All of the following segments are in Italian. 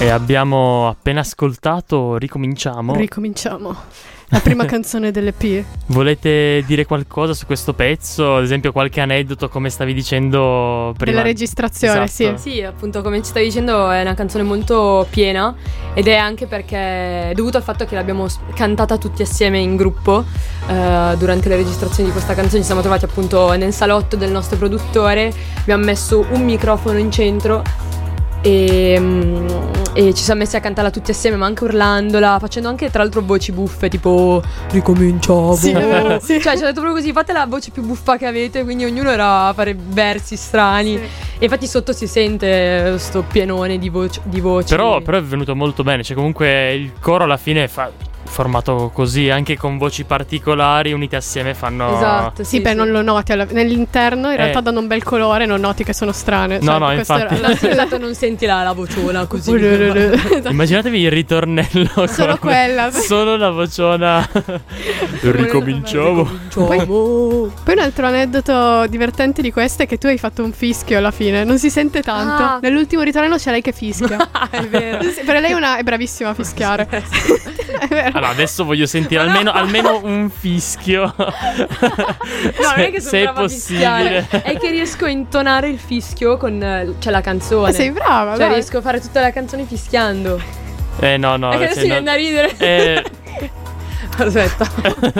E abbiamo appena ascoltato Ricominciamo. La prima canzone dell'EP. Volete dire qualcosa su questo pezzo? Ad esempio qualche aneddoto, come stavi dicendo prima? Della registrazione, esatto. Sì, appunto, come ci stavi dicendo, è una canzone molto piena, ed è anche perché è dovuto al fatto che l'abbiamo cantata tutti assieme in gruppo. Durante le registrazioni di questa canzone ci siamo trovati appunto nel salotto del nostro produttore, abbiamo messo un microfono in centro e ci siamo messi a cantarla tutti assieme, ma anche urlandola, facendo anche tra l'altro voci buffe, tipo ricominciamo. Sì. Cioè ci ha detto proprio così: fate la voce più buffa che avete. Quindi ognuno era a fare versi strani. Sì. E infatti sotto si sente sto pienone di voci. Però è venuto molto bene. Cioè comunque il coro alla fine formato così, anche con voci particolari unite assieme fanno. Esatto. Sì, beh, non lo noti nell'interno, in realtà danno un bel colore, non noti che sono strane. No, infatti. Esatto, non senti la vociona così. Immaginatevi il ritornello Solo quella. Solo la vociona. Ricominciamo. Poi un altro aneddoto divertente di questo è che tu hai fatto un fischio alla fine. Non si sente tanto. Ah. Nell'ultimo ritornello c'è lei che fischia. È vero. Sì, per lei è bravissima a fischiare. È vero. Allora adesso voglio sentire almeno un fischio. No, non è che sono se è brava a fischiare, possibile. è che riesco a intonare il fischio con la canzone. Sei brava, Cioè dai. riesco a fare tutta la canzone fischiando. No. È che adesso mi viene da ridere. Aspetta.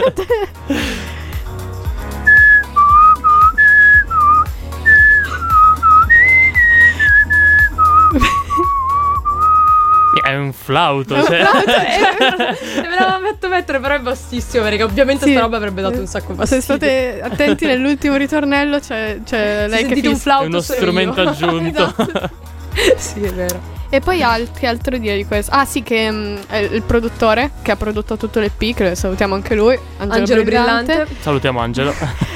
È un flauto. È un flauto, Me l'aveva fatto mettere, però è bassissimo, perché ovviamente Sì. sta roba avrebbe dato un sacco fastidio. Se state attenti, nell'ultimo ritornello c'è lei che sentite un fischia. flauto, È uno sono strumento io. aggiunto. Esatto. Sì, è vero. E poi che altro dire di questo? Ah sì, che è il produttore che ha prodotto tutto l'EP, che salutiamo anche lui, Angelo Brillante. Salutiamo Angelo.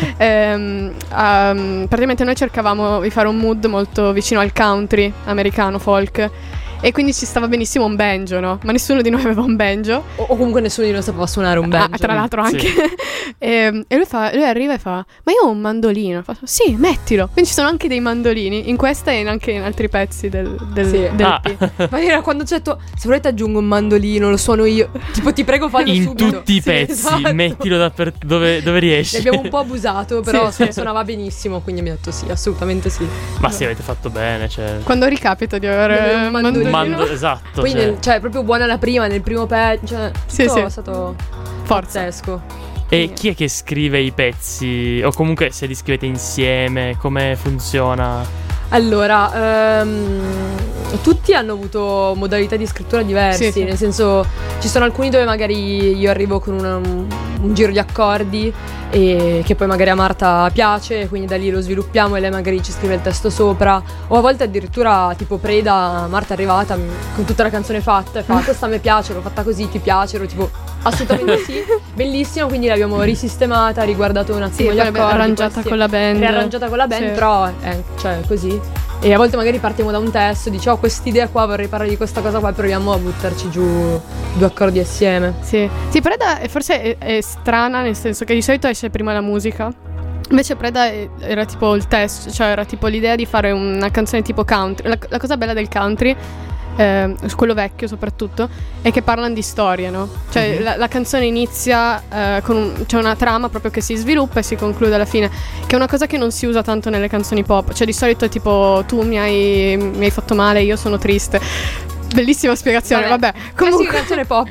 Praticamente noi cercavamo di fare un mood molto vicino al country americano, folk. E quindi ci stava benissimo un banjo, no? Ma nessuno di noi aveva un banjo. O comunque nessuno di noi sapeva suonare un banjo. Tra l'altro anche. Sì. E lui arriva e fa: ma io ho un mandolino. Fa, sì, mettilo. Quindi ci sono anche dei mandolini in questa e anche in altri pezzi del Sì. EP. Ma era quando c'è detto: se volete aggiungo un mandolino, lo suono io. Tipo, ti prego, fallo In subito. tutti i Sì, pezzi, esatto. mettilo dove riesci. Ne abbiamo un po' abusato, però Sì. suonava benissimo, quindi mi ha detto sì, assolutamente sì. Ma sì, avete fatto bene, cioè. Quando ricapita di avere Un un mandolino. mandolino. Esatto. Poi Cioè. proprio buona la prima, nel primo pezzo, cioè, Sì, tutto sì. è stato Forza. pazzesco. E chi è che scrive i pezzi? O comunque se li scrivete insieme, come funziona? Allora, tutti hanno avuto modalità di scrittura diverse, Sì. nel senso ci sono alcuni dove magari io arrivo con un giro di accordi e che poi magari a Marta piace e quindi da lì lo sviluppiamo e lei magari ci scrive il testo sopra, o a volte addirittura tipo Preda, Marta è arrivata con tutta la canzone fatta e fa: questa a me piace, l'ho fatta così, ti piace? Ero tipo assolutamente sì, bellissima, quindi l'abbiamo risistemata, riguardato un attimo gli poi accordi, arrangiata poi sì, con la band. riarrangiata con la band, Sì. però cioè così. E a volte magari partiamo da un testo, dici: ho quest'idea qua, vorrei parlare di questa cosa qua, e proviamo a buttarci giù due accordi assieme. Sì, Preda forse è strana, nel senso che di solito esce prima la musica. Invece Preda era tipo il testo, cioè era tipo l'idea di fare una canzone tipo country. La cosa bella del country, quello vecchio soprattutto, è che parlano di storie, no? Cioè la canzone inizia c'è una trama proprio che si sviluppa e si conclude alla fine, che è una cosa che non si usa tanto nelle canzoni pop. Cioè di solito è tipo: tu mi hai fatto male, io sono triste. Bellissima spiegazione, vabbè. Comunque canzone pop.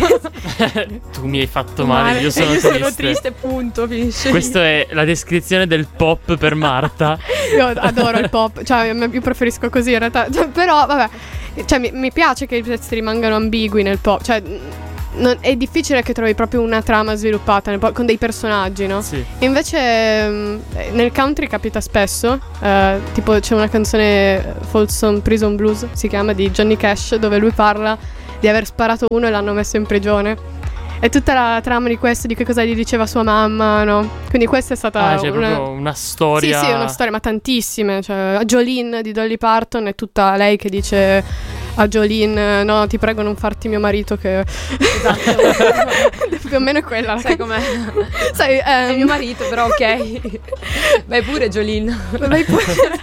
Tu mi hai fatto male, io sono triste. punto, finisce. Questa è la descrizione del pop per Marta. Io adoro il pop, cioè io preferisco così in realtà, cioè, però vabbè, cioè mi piace che i pezzi rimangano ambigui nel pop, cioè è difficile che trovi proprio una trama sviluppata nel pop, con dei personaggi, no? Sì. E invece nel country capita spesso, tipo c'è una canzone Folsom Prison Blues, si chiama, di Johnny Cash, dove lui parla di aver sparato uno e l'hanno messo in prigione. E tutta la trama di questo, di che cosa gli diceva sua mamma, no? Quindi questa è stata c'è proprio una storia. Sì, una storia, ma tantissime. Cioè, Jolene di Dolly Parton è tutta lei che dice a Jolene: no, ti prego non farti mio marito, che Esatto. più o meno è quella. Sai com'è? Sai, È mio marito, però ok. Vai pure, Jolene. vai pure.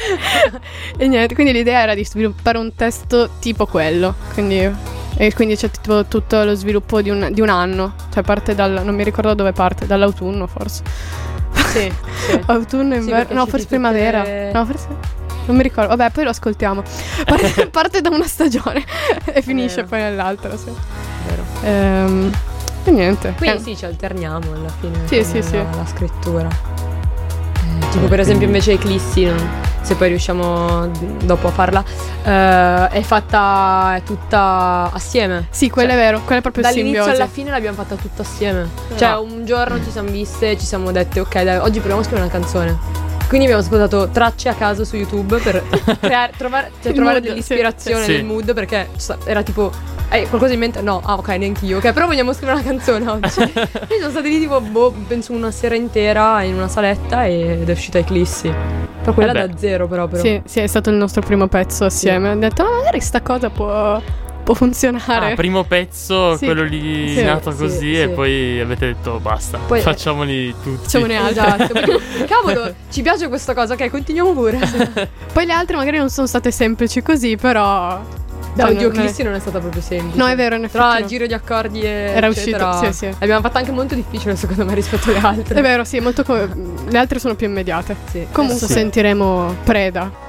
E niente, quindi l'idea era di sviluppare un testo tipo quello. E quindi c'è tipo tutto lo sviluppo di un anno. Cioè parte non mi ricordo dove parte, dall'autunno forse. Sì. Autunno, inverno, no, forse primavera. No, forse non mi ricordo. Vabbè, poi lo ascoltiamo. Parte da una stagione e finisce poi nell'altra, sì. Vero. E niente. Quindi sì, ci alterniamo alla fine. Sì. La scrittura. Tipo per esempio invece Eclissi, se poi riusciamo dopo a farla, è fatta tutta assieme. Sì, quella è vero, quella è proprio dall'inizio simbiosi. alla fine l'abbiamo fatta tutta assieme. Cioè un giorno ci siamo viste, ci siamo dette ok dai, oggi proviamo a scrivere una canzone. Quindi abbiamo ascoltato tracce a caso su YouTube per trovare dell'ispirazione sì. nel mood, perché era tipo qualcosa in mente? No, ok, neanch'io. Ok, però vogliamo scrivere una canzone oggi. Quindi sono stati lì tipo, penso una sera intera in una saletta ed è uscita Eclissi. Però quella da zero proprio. Sì, è stato il nostro primo pezzo assieme. Ho detto, magari sta cosa può funzionare. Primo pezzo, quello lì nato così e poi avete detto basta, poi facciamoli tutti. Facciamone altri. Esatto. Cavolo, ci piace questa cosa, ok, continuiamo pure. Poi le altre magari non sono state semplici così, però... Oddio, Eclissi non è stata proprio semplice. No, è vero, in effetti tra il giro di accordi e era uscito, sì. L'abbiamo fatta anche molto difficile secondo me rispetto alle altre. È vero, sì, molto le altre sono più immediate. Sì. Comunque sentiremo Preda